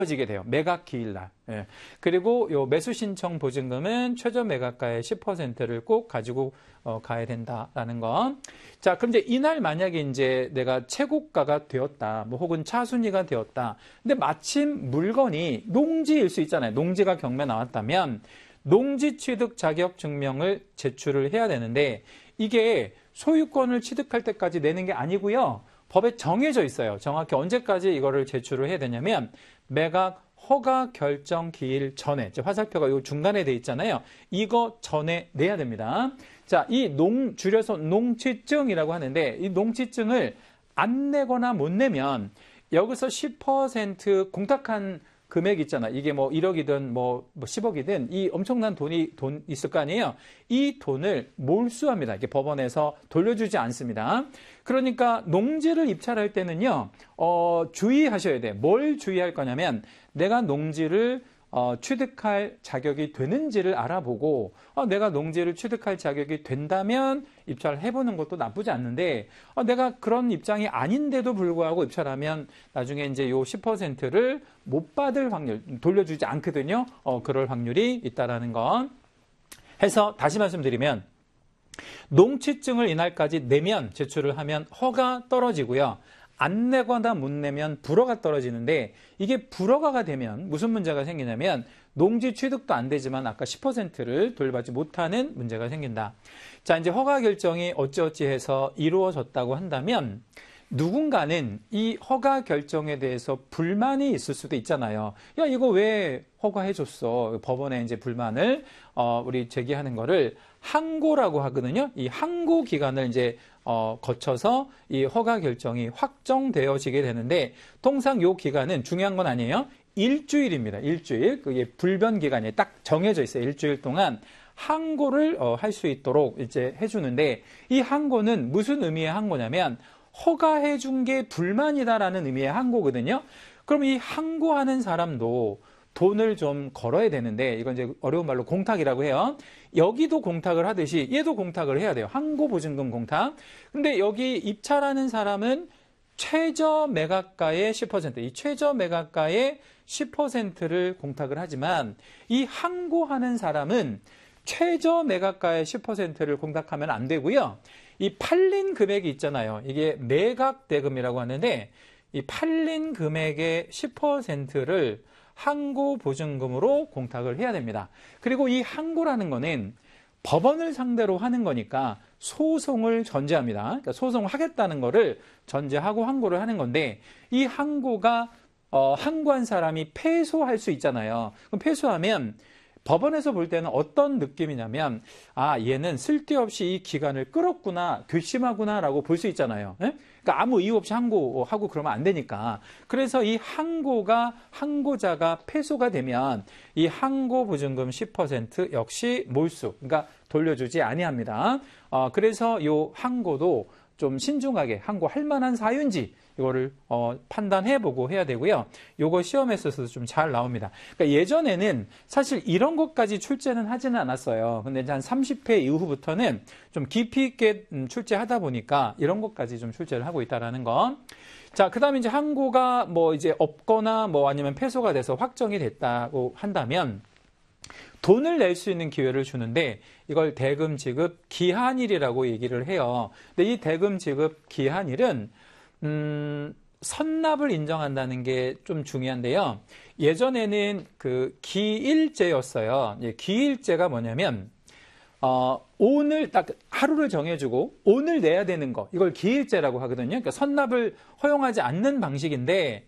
지게 돼요. 매각 기일날. 예. 그리고 요 매수 신청 보증금은 최저 매각가의 10%를 꼭 가지고 가야 된다라는 거. 자, 그럼 이제 이날 만약에 이제 내가 최고가가 되었다, 뭐 혹은 차순위가 되었다. 근데 마침 물건이 농지일 수 있잖아요. 농지가 경매 나왔다면 농지 취득 자격 증명을 제출을 해야 되는데 이게 소유권을 취득할 때까지 내는 게 아니고요. 법에 정해져 있어요. 정확히 언제까지 이거를 제출을 해야 되냐면 매각 허가 결정 기일 전에, 화살표가 요 중간에 돼 있잖아요. 이거 전에 내야 됩니다. 자, 이 줄여서 농취증이라고 하는데 이 농취증을 안 내거나 못 내면 여기서 10% 공탁한 금액 있잖아. 이게 뭐 1억이든 뭐 10억이든 이 엄청난 돈 있을 거 아니에요. 이 돈을 몰수합니다. 이게 법원에서 돌려주지 않습니다. 그러니까 농지를 입찰할 때는요, 주의하셔야 돼. 뭘 주의할 거냐면 내가 농지를 취득할 자격이 되는지를 알아보고 내가 농지를 취득할 자격이 된다면 입찰해보는 것도 나쁘지 않는데 내가 그런 입장이 아닌데도 불구하고 입찰하면 나중에 이제 요 10%를 못 받을 확률, 돌려주지 않거든요. 그럴 확률이 있다라는 건 해서 다시 말씀드리면 농취증을 이날까지 내면 제출을 하면 허가 떨어지고요. 안 내거나 못 내면 불허가 떨어지는데 이게 불허가가 되면 무슨 문제가 생기냐면 농지 취득도 안 되지만 아까 10%를 돌려받지 못하는 문제가 생긴다. 자, 이제 허가 결정이 어찌어찌 해서 이루어졌다고 한다면 누군가는 이 허가 결정에 대해서 불만이 있을 수도 있잖아요. 야, 이거 왜 허가해줬어? 법원에 이제 불만을 우리 제기하는 거를 항고라고 하거든요. 이 항고 기간을 이제 거쳐서 이 허가 결정이 확정되어지게 되는데 통상 요 기간은 중요한 건 아니에요. 일주일입니다. 일주일. 그게 불변 기간이 딱 정해져 있어요. 일주일 동안 항고를 할 수 있도록 이제 해주는데 이 항고는 무슨 의미의 항고냐면 허가해 준 게 불만이다라는 의미의 항고거든요. 그럼 이 항고하는 사람도 돈을 좀 걸어야 되는데 이건 이제 어려운 말로 공탁이라고 해요. 여기도 공탁을 하듯이 얘도 공탁을 해야 돼요. 항고 보증금 공탁. 근데 여기 입찰하는 사람은 최저 매각가의 10%, 이 최저 매각가의 10%를 공탁을 하지만 이 항고하는 사람은 최저 매각가의 10%를 공탁하면 안 되고요. 이 팔린 금액이 있잖아요. 이게 매각 대금이라고 하는데 이 팔린 금액의 10%를 항고 보증금으로 공탁을 해야 됩니다. 그리고 이 항고라는 거는 법원을 상대로 하는 거니까 소송을 전제합니다. 그러니까 소송을 하겠다는 거를 전제하고 항고를 하는 건데 이 항고가 항고한 사람이 패소할 수 있잖아요. 그럼 패소하면 법원에서 볼 때는 어떤 느낌이냐면 얘는 쓸데없이 이 기간을 끌었구나, 괘씸하구나라고 볼 수 있잖아요. 예? 그러니까 아무 이유 없이 항고하고 그러면 안 되니까. 그래서 이 항고자가 패소가 되면 이 항고 보증금 10% 역시 몰수, 그러니까 돌려주지 아니합니다. 그래서 이 항고도 좀 신중하게 항고할 만한 사유인지 이거를 판단해보고 해야 되고요. 요거 시험에서도 좀 잘 나옵니다. 그러니까 예전에는 사실 이런 것까지 출제는 하지는 않았어요. 근데 이제 한 30회 이후부터는 좀 깊이 있게 출제하다 보니까 이런 것까지 좀 출제를 하고 있다라는 거. 자, 그 다음에 이제 항고가 뭐 이제 없거나 뭐 아니면 패소가 돼서 확정이 됐다고 한다면 돈을 낼 수 있는 기회를 주는데 이걸 대금 지급 기한일이라고 얘기를 해요. 근데 이 대금 지급 기한일은 선납을 인정한다는 게 좀 중요한데요. 예전에는 그 기일제였어요. 기일제가 뭐냐면 오늘 딱 하루를 정해주고 오늘 내야 되는 거 이걸 기일제라고 하거든요. 그러니까 선납을 허용하지 않는 방식인데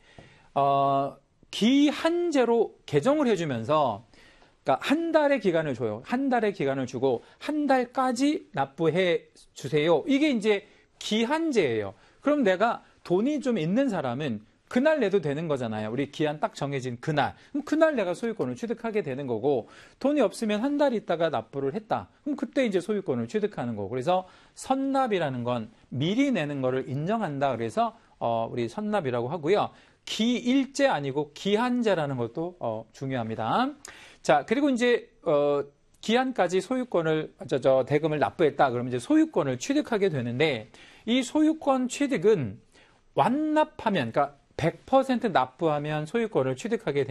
기한제로 개정을 해주면서 그러니까 한 달의 기간을 줘요. 한 달의 기간을 주고 한 달까지 납부해 주세요. 이게 이제 기한제예요. 그럼 내가 돈이 좀 있는 사람은 그날 내도 되는 거잖아요. 우리 기한 딱 정해진 그날. 그럼 그날 내가 소유권을 취득하게 되는 거고 돈이 없으면 한 달 있다가 납부를 했다. 그럼 그때 이제 소유권을 취득하는 거고. 그래서 선납이라는 건 미리 내는 거를 인정한다. 그래서 우리 선납이라고 하고요. 기일제 아니고 기한제라는 것도 중요합니다. 자, 그리고 이제 기한까지 소유권을 대금을 납부했다. 그러면 이제 소유권을 취득하게 되는데 이 소유권 취득은 완납하면 그러니까 100% 납부하면 소유권을 취득하게 됩니다.